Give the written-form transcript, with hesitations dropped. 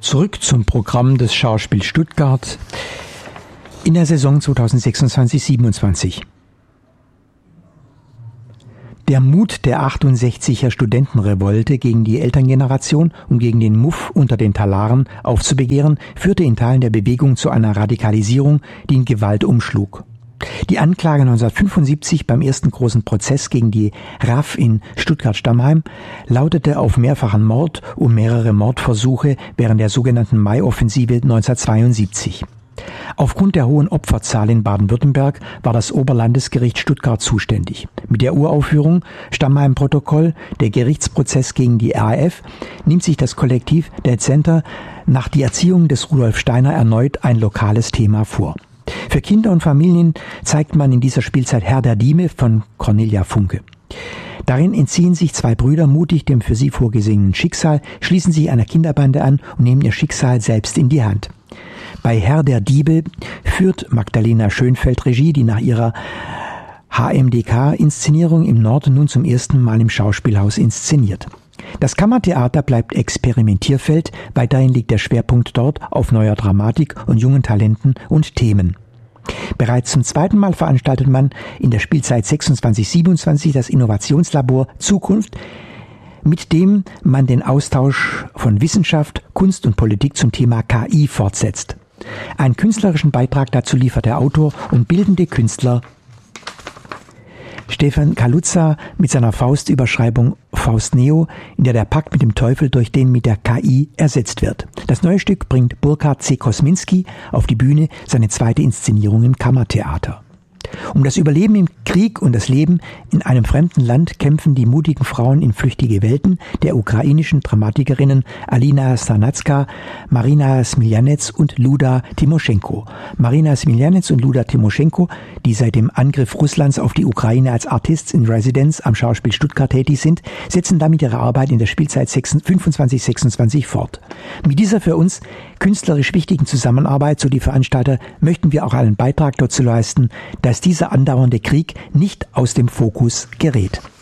Zurück zum Programm des Schauspiels Stuttgart in der Saison 2026/27. Der Mut der 68er Studentenrevolte gegen die Elterngeneration und gegen den Muff unter den Talaren aufzubegehren, führte in Teilen der Bewegung zu einer Radikalisierung, die in Gewalt umschlug. Die Anklage 1975 beim ersten großen Prozess gegen die RAF in Stuttgart-Stammheim lautete auf mehrfachen Mord und mehrere Mordversuche während der sogenannten Mai-Offensive 1972. Aufgrund der hohen Opferzahl in Baden-Württemberg war das Oberlandesgericht Stuttgart zuständig. Mit der Uraufführung Stammheim-Protokoll, der Gerichtsprozess gegen die RAF, nimmt sich das Kollektiv der Center nach die Erziehung des Rudolf Steiner erneut ein lokales Thema vor. Für Kinder und Familien zeigt man in dieser Spielzeit Herr der Diebe von Cornelia Funke. Darin entziehen sich zwei Brüder mutig dem für sie vorgesehenen Schicksal, schließen sich einer Kinderbande an und nehmen ihr Schicksal selbst in die Hand. Bei Herr der Diebe führt Magdalena Schönfeld Regie, die nach ihrer HMDK-Inszenierung im Norden nun zum ersten Mal im Schauspielhaus inszeniert. Das Kammertheater bleibt Experimentierfeld, weiterhin liegt der Schwerpunkt dort auf neuer Dramatik und jungen Talenten und Themen. Bereits zum zweiten Mal veranstaltet man in der Spielzeit 26/27 das Innovationslabor Zukunft, mit dem man den Austausch von Wissenschaft, Kunst und Politik zum Thema KI fortsetzt. Einen künstlerischen Beitrag dazu liefert der Autor und bildende Künstler Stefan Kaluza mit seiner Faustüberschreibung Faust Neo, in der der Pakt mit dem Teufel durch den mit der KI ersetzt wird. Das neue Stück bringt Burkhard C. Kosminski auf die Bühne, seine zweite Inszenierung im Kammertheater. Um das Überleben im Krieg und das Leben in einem fremden Land kämpfen die mutigen Frauen in flüchtige Welten der ukrainischen Dramatikerinnen Alina Sarnatska, Marina Smiljanec und Luda Timoschenko. Marina Smiljanec und Luda Timoschenko, die seit dem Angriff Russlands auf die Ukraine als Artists in Residence am Schauspiel Stuttgart tätig sind, setzen damit ihre Arbeit in der Spielzeit 25/26 fort. Mit dieser für uns künstlerisch wichtigen Zusammenarbeit, so die Veranstalter, möchten wir auch einen Beitrag dazu leisten, dass dieser andauernde Krieg nicht aus dem Fokus gerät.